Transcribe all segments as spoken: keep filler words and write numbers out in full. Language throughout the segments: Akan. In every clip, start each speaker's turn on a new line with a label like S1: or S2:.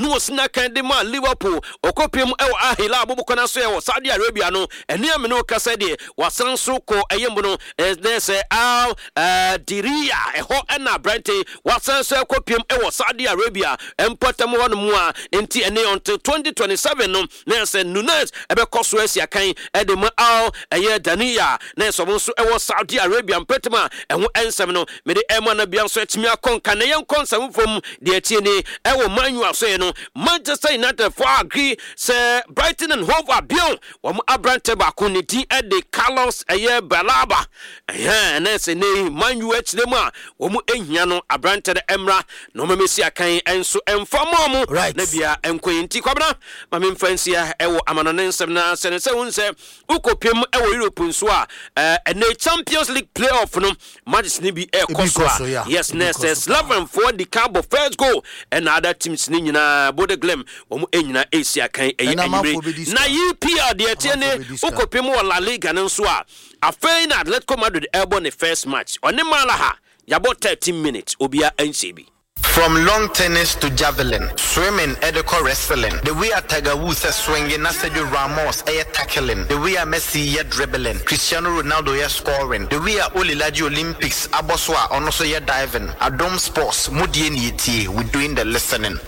S1: onu osina kan de ma Liverpool okopiem e wa Ahila abobokona so e wo Saudi Arabia no ene ame no kasa de wasan so ko eyembo no e se Al Diria e ho na Brente wasan so ekopiem e wo Saudi Arabia empotam ho no mu a enti ene until twenty twenty-seven no na se Nunes e be koso asia kan e de ma Al eye Dania na so so e wo Saudi Arabia mpetema e ho ensem no me de ema na bia so atimi akonka na yen konsam fom de atie ni e wo Manu aso no Manchester United for agree say Brighton and Hove Albion wo Abrante ba ko ne din e de Carlos eye Balaba eh na se ne Manu achire mu a wo mu ehia no Abrante de Emra no memesi akan enso emfamo mu na bia enkoyinti kwabna ma me mfansia e wo amanone nsem na se ne se wonse ukopem e wo Europe nso a eh na Champions League playoff no matches ni bi e koso yes next eleven for the Cabo first goal and other teams ni nyina Bode Glem wo mu enyina Asia kan eyi enre na E P L de tie ne ukopem wo La Liga nso a afei na Atletico Madrid elbow the first match oni malaha yabo thirteen minutes obia ansebi.
S2: From long tennis to javelin, swimming, edico wrestling. The way a Tiger Woods is swinging, Sergio Ramos is tackling. The way a Messi is dribbling, Cristiano Ronaldo is scoring. The way a Olilaji Olympics, Aboswa, also is diving. Adom Sports, Mudi and Yeti, we're doing the listening.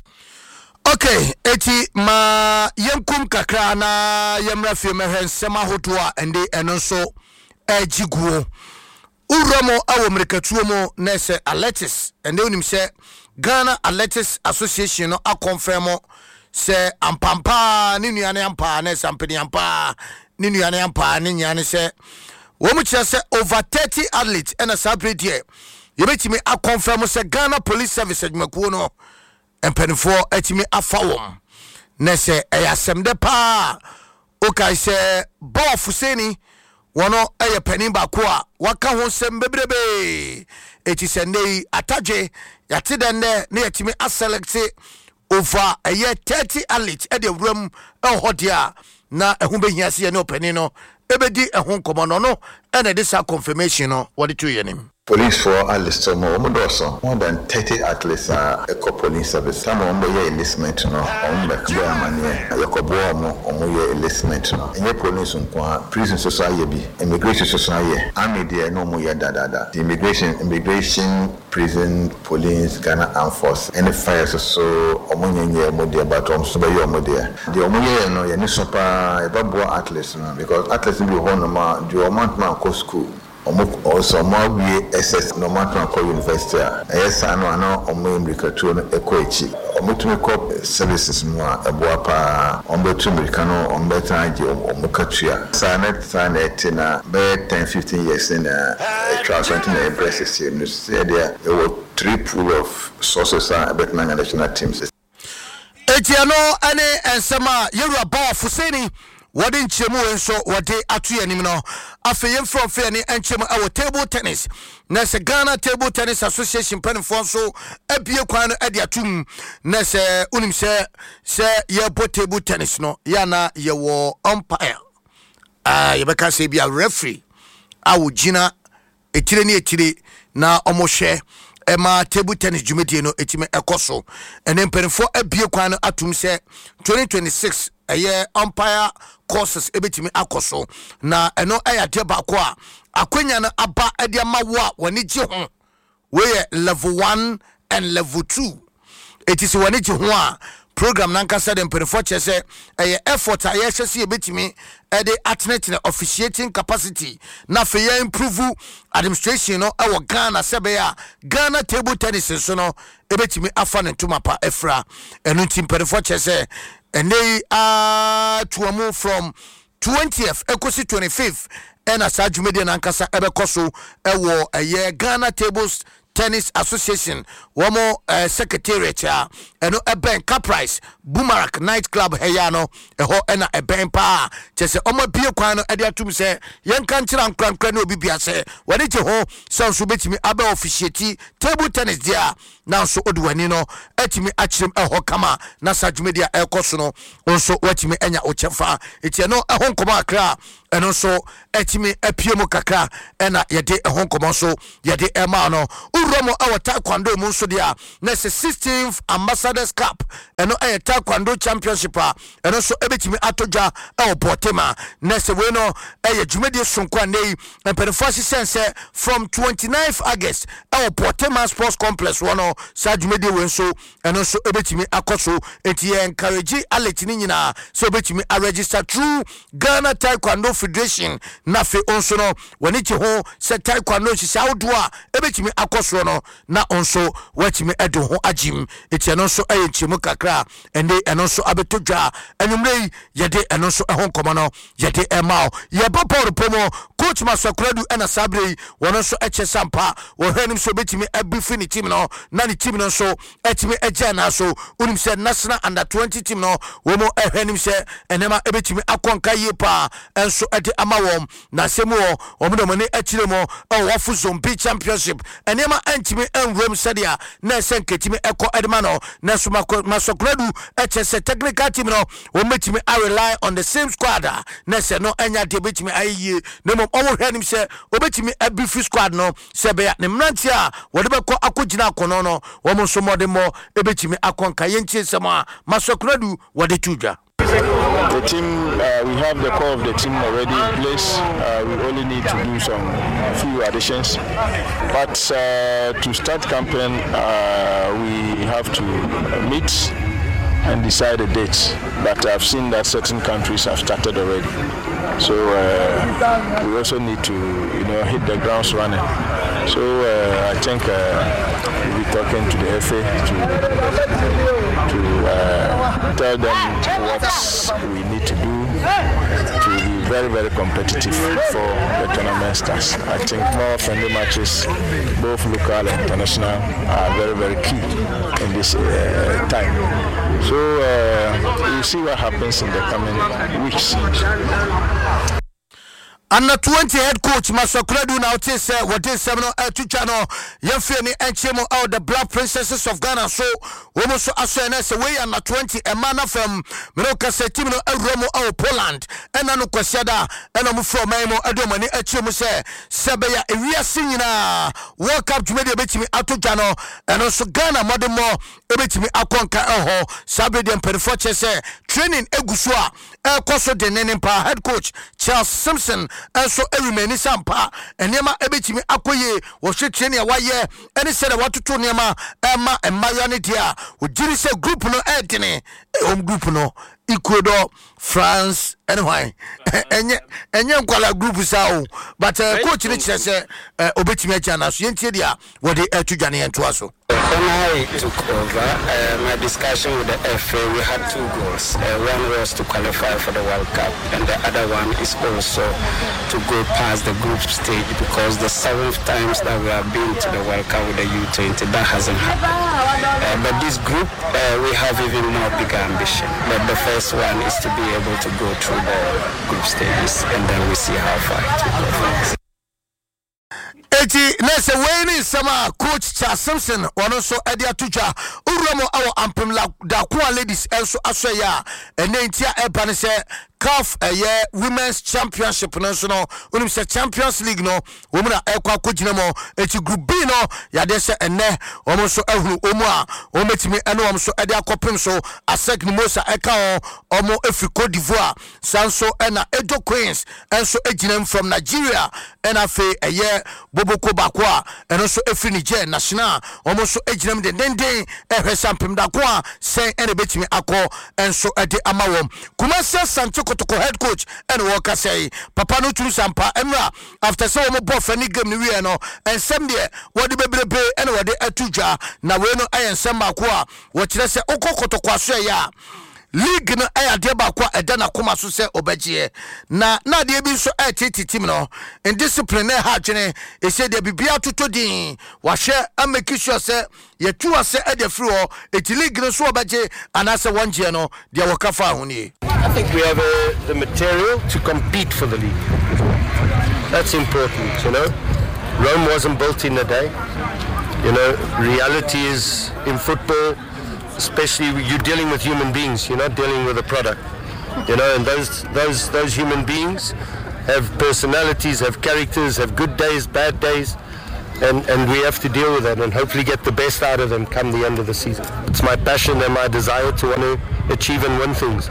S3: Okay, eti ma yenkum kakra na yemra fi mehen sema hotoa ende eno so ejiguo. Uromo awo mrekatuo mo na se Athletics ende unim se Ghana Athletics Association no a confirm se ampampa ni nuane ampa na se ampeni ampa ni nuane ampa ni nyane se wo mu kire se over thirty athletes and a celebrate here you betimi a confirm se Ghana Police Service adwumakuo no empenifo etimi afa wom na se eyasem de pa o kai se bof seni wono eye panin ba ko a waka ho sem bebrebe eti se nei ataje yate den ne na yatimi a select over eye thirty athletes e de wram e hodia na ehun behia se ye ne opanin no ebedi ehun komono no e na this confirmation no what it you name
S4: Police for athletes so more than thirty athletes are a police service. Some of them are enlistment no. On back there mania. Yakobo mo omo enlistment no. Any police on prison society bi, immigration society. Army there no mo da da da. The immigration, immigration, prison, police, Ghana Armed Force, any fires so omo nye mo there but omo so be omo there. The omo ye no ye ni super e ba bo athletes no because athletes be ho no ma the omo man go school. Also, more we S S no matter what university. Yes, I know. I know. Omo America to Ekoichi. Omo to make services more. Ebuapa. Omo to America no. Omo tangi. Omo katuya. Sanet sanet na be ten fifteen years in a transatlantic embraces here. You see there. There were three pool of sources are about national teams.
S3: Etiano ane ensema Yoruba Bawa Fuseni. Wadi nchemu enso wadi atuye nimino afe yemfro fe ni nchemu awo table tennis na se Ghana Table Tennis Association penfo so ebie kwan no ade atum na se unim se se ye bo table tennis no ya na ye wo umpire ah ye beka se bia referee awo gina etire ni etire na omohwe ema table tennis jumedie no etime ekoso ene penfo ebie kwan no atum se twenty twenty-six eye umpire courses ebetimi akoso na eno ayade ba ko a akwanya na aba ade ma wo a woni gi ho we level one and level two it is woni gi ho a program nanka said in perifo chese eye effort a ye hwese ebetimi ede atnet officiating capacity na fe ye improve administration no e wo Ghana sebe ya Ghana Table Tennis so no ebetimi afa ne ntuma pa efra eno tim perifo chese and they are to move from twentieth ekosi twenty-fifth and as Ajumedi Nankasa Ebekoso ewo a year Ghana Tables Tennis Association womo uh, secretariat ya eno eben Caprice Boomerang Night Club heyano eho ena eben pa chese omo bie kwan no ade atum se yen kan kira nkran no bibia se wani je ho so so betimi abe officiate table tennis dia na so odwani no etimi achirem eho kama na Sajumedi ekoso no onso watimi enya ochefa etie no eho nkoma akra ɛno nso ɛtumi apie mu kakra ɛna yɛde ɛho nkɔmmɔ so yɛde ɛma no wowura mu ɛwɔ taekwondo mu nso deɛ a na sɛ sixteenth ambassadors cup ɛno ɛyɛ taekwondo championship a ɛno nso ɛbɛtumi atɔ dwa ɛwɔ bɔtema na sɛ wei no ɛyɛ dwumadie sonko a nnɛ yi mpanimfoɔ ahyehyɛ sɛ from twenty-ninth August ɛwɔ bɔtema sports complex wɔ no saa dwumadie wei nso ɛno nso ɛbɛtumi akɔ so enti yɛ encourage alert ne nyinaa sɛ ɛbɛtumi aregister through Ghana Taekwondo Federation na fe onso no wani ti ho sɛ taekwondo hyehyɛ ahodoɔ a ɛbɛtumi akɔ so no na onso watumi ɛde ho agyim eti ɛno nso ɛyɛ nkyɛmu kakra ɛnde ɛno nso abɛtɔ dwa anwummerɛ yi yɛde ɛno nso ɛho nkɔmmɔ no yɛde ɛma yɛbɔ paul pomo coach Masakuradu ɛna sabre yi wɔn nso ɛkyɛ sampa wɔhwɛ nim so ɛbɛtumi ɛbi fi ne team no na ne team no nso ɛtumi ɛgya na so unim sɛ national under twenty team no wɔn mo ɛhwɛ nim sɛ ɛnɛma ɛbɛtumi akɔnka yie pa ɛnso ɛde ama wɔn na sɛmu wɔ wɔn de mane akyire mo ɛwɔ wɔfo zombi championship ɛnɛma ɛntimi ɛnwuram sɛdeɛ na ɛsɛ nketimi ɛkɔ ɛdema no na so Masakuradu ɛkyɛ sɛ technical team no wɔn bɛtumi a rely on the same squad a na sɛ no ɛnya de bɛtumi ayie na mmom ɔmo hwɛ nim sɛ obɛtumi abi fi squad no sɛ bɛya ne mmeranteɛ a wɔde bɛkɔ akɔgyina akɔnɔ no wɔn nso mmɔde mmɔ ɛbɛtumi akɔnka yɛntie nsɛm a Masakuradu wɔde to dwa.
S5: The team, uh, we have the core of the team already in place. Uh, we only need to do some few additions. But uh, to start campaign, uh, we have to meet and decide a date. But I've seen that certain countries have started already. So uh, we also need to, you know, hit the grounds running. So uh, I think uh, we'll be talking to the F A to, to uh, tell them what we need to do to be very, very competitive for the tournament stars. I think more friendly matches, both local and international, are very, very key in this uh, time. So uh, we'll see what happens in the coming weeks.
S3: Under twenty head coach Masakuradu now say say what is seven uh to channel Yemfeni and Chemo out the Black Princesses of Ghana. So almost so as away under twenty a man from Meroka Setimo Romo or Poland and Anu Kwasiada and I'm from Memo Adomani Echimo say Sabeya Area Singina World Cup to media betimi Atujano and also Ghana Modemo Ebetimi Akonka Eho Sabedian Perifoche say training Egusua El Coso de Nenimpa head coach Charles Simpson. And so every man is sampa and Yama Ebitimi Akoye was training a wire and he said what to turn Yama Emma and Marianitia with Jirise group no Anthony home group no Ecuador, France, anyway, and yet, and young Kuala group is out. But uh, coach Rich says, Obetime Chana, Yentia, what they are to Jani and Tuaso.
S6: When I took over uh, my discussion with the F A, we had two goals. Uh, one was to qualify for the World Cup, and the other one is also to go past the group stage because the seventh times that we have been to the World Cup with the U twenty, that hasn't happened. Uh, but this group, uh, we have even more bigger ambition. But the first one is to be able to go through the group stages, and then we see how far it will go.
S3: Eti nese weni sama coach Charles Simpson wano so edi atuja uramo awo ampem la da kwa ladies enso aso ya ene ntia eba ne se C A F a year women's championship no so no unim se Champions League no women na ekwa kogina mo eti group B no ya de se ene omo so ehuru omo a ometimi ene omo so edi akopem so asek ni mosa eka omo efri Cote d'Ivoire sanso ena Edo Queens enso ejinem from Nigeria ena fe a year Boboko Bakwa eno so efri Niger national omo so ejinem de denden ehwe sampem da kwa sen ene betimi akọ enso edi amawom Kumasi Sancho Kotoko head coach and Walker say Papa no true sampa emra after so mo bof any game ni we no and sem de what the bebrebe and what the atuja na we no ayen sem ba ko a wo kire se okokotoko aso ya league no aya de ba ko eda na koma so se obagye na na de bi so e titi team no in discipline ha twene e se de bibia toto din wa hwe ameki sure se ye tu ase e de free ho eti league no so obagye anase wonje no de wo kafa ho ni.
S6: I think we have uh, the material to compete for the league. That's important, you know. Rome wasn't built in a day. You know, reality is in football, especially you're dealing with human beings. You're not dealing with a product. You know, and those those those human beings
S7: have personalities, have characters, have good days, bad days, and, and we have to deal with it and hopefully get the best out of them come the end of the season. It's my passion and my desire to want to achieve and win things.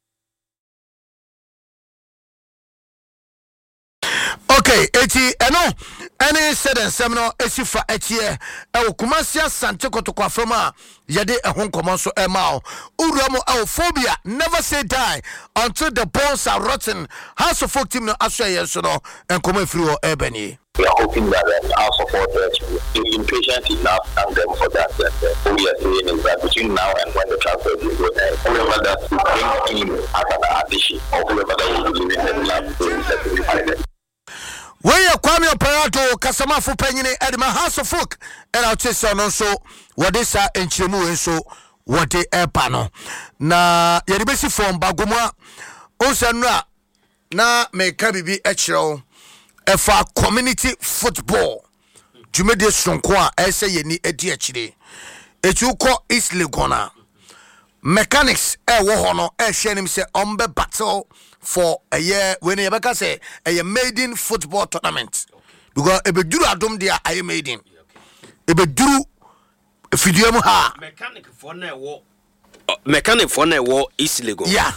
S3: Okay, eti eno ene said and semino esifa etie e Kumasi Asante Kotoko aframa yede ehon komo so e ma o uruamo e phobia never say die until the bones are rotten. House of Folk team no aso ye so no enkomo efiri o ebani.
S8: We are hoping that uh, our supporters will be impatient enough and them for that. Uh, what we are saying is that between now and when the transfer is going to end, whoever that will bring in as an addition or whoever that will be giving them love will certainly find it.
S3: Where Kwame Operato Kasama for Penny Edma House of Folk and our chest on so what is a and Chimu and so what the air panel. Na Yeribesi from Baguma Osanra na me Kabibi Echro Efa community football. Jumede Sonkwa Ese Yeni Edi Echide Echuko East Legona Mechanics e wohono e shenim se ombe battle for a year when you beka say a maiden football tournament because e be duru adom dia aye maiden e be duru fiduem ha
S1: mechanic for na wo mechanic for na wo East Lego
S3: yeah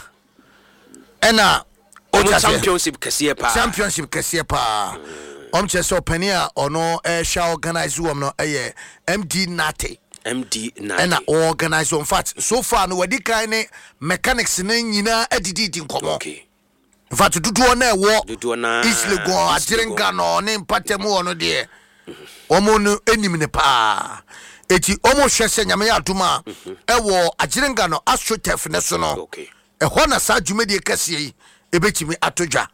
S3: ena
S1: o championship kese pa
S3: championship kese pa om cheso penia ono e sha organize wo no e M D Nate
S1: M D Nate
S3: and organize on fact so far no wadi kind mechanics na nyina adidi di nkomo
S1: okay
S3: in fact dudu na e wo
S1: dudu na
S3: Isle go ajirenga no ne mpatemu ono de omo no enim ne pa eti omo hwese nyame ya aduma e wo ajirenga no astrotef ne so no
S1: okay
S3: e ho na sa dwumadi kase yi ebetimi atodwa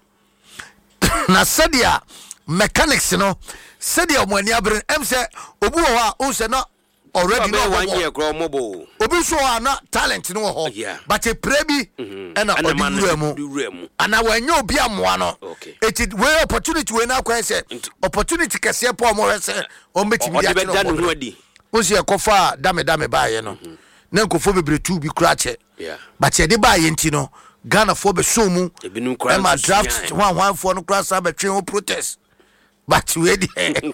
S3: na sadia mechanics no sadia omo ani abere em se obu ho a o se no already no
S1: one year grow mobile
S3: obi so ana talent no ho but a prebi and a odiwuremu ana wanyo obi amoa no it we opportunity we na kwa say opportunity kase po mo hwese o metimi ya no o se ekofa dame dame baaye no na nkofo bebre tu bi kura che but e de baaye nti no Ghana fo be so mu e ma draft one one for no kura sa be twen o protest but we dey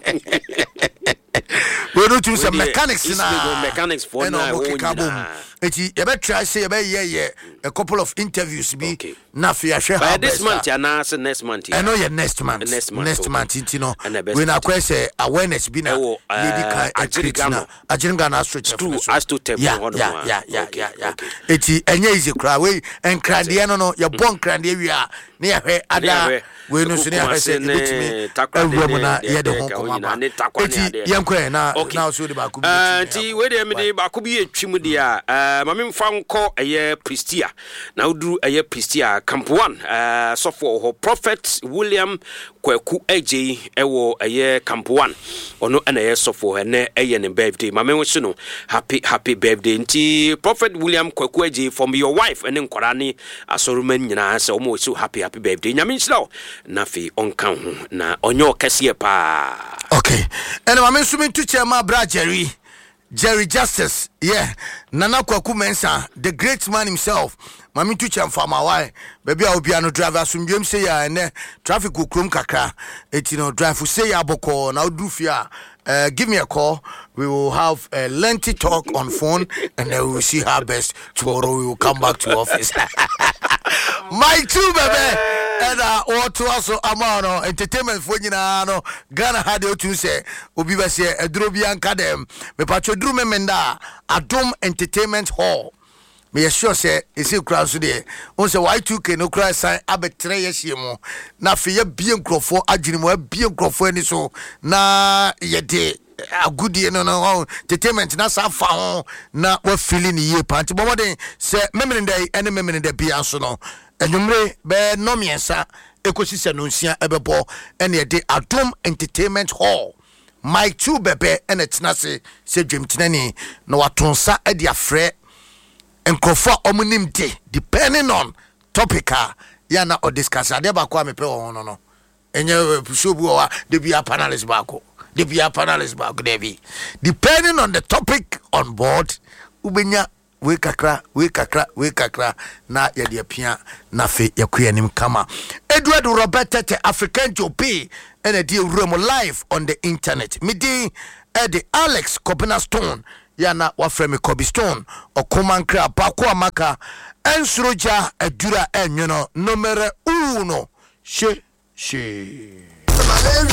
S3: we don't use mechanics na
S1: mechanics for now
S3: eti e be try say e be ye a couple of interviews bi na fi ahwe
S1: ha this month ya na next month
S3: I know your next month next month enti no we na kwa say awareness bi na lady kan ajirigano ajirigano astro
S1: true astro tempo
S3: yeah yeah yeah yeah yeah eti enye easy cry we enkrade no no ye bon krade wi a na ye hwe ada we no so ne ahwe say betimi awuo na ye de ho koma eti yenkwe na na so de ba ku bi
S1: enti we de me de ba ku bi etwim de a mame mfa nko eye Pristia na uduru eye Pristia camp one uh so for ho Prophet William Kwaku Ej ewo eye camp one ono na eye so for ene eye ne birthday mame wo no happy happy birthday nti Prophet William Kwaku Ej from your wife ene nkora ni asoruman nyina se omo so happy happy birthday nyame nchira na fi onka ho na onyo kase pa
S3: okay ene mame sumi tu chema bra Jerry Jerry Justice, yeah. Nana Kwaku Mensa, the great man himself. Mami tu chamfama why? Baby I obiano driver sum dwem say ya ne traffic go krom kakra. Et you know drive say ya boko na do fia. Uh, give me a call. We will have a lengthy talk on phone and then we will see how best tomorrow we will come back to office. My two baby. And uh, or to also amano entertainment for nyina no Ghana had you to say obi ba say edrobian kadem me patcho dru memenda Adom Entertainment Hall me sure say isi kra so de on say Y two K no kra sign abetre ye hiemu na fe ye bie nkrofo aginimo bie nkrofo ani so na ye de agudie no no entertainment na sa fa ho na wa feeling ye panti bomoden say memende ene memende bia so no enumre be no miensa ekosisa no nsia ebebo ene de Adom Entertainment Hall Mike two bebe ene tenase se dwemtenani na watonsa e de afre enkrofo omunim de depending on topica ya na o discuss ade ba kwa mepe ho no no enye shobu wa de bia panelist ba ko de bia panelist ba ko de bi depending on the topic on board ubenya we kakra we kakra we kakra na yɛde apia na fe yɛkɔ anim kama. Edward Robert Tete African Jopi and a dear room live on the internet. Midi Eddie Alex Kobina Stone yana wafremi Kobe Stone Okomankra Bakwa Maka Ensroja Edura en you know numero uno she she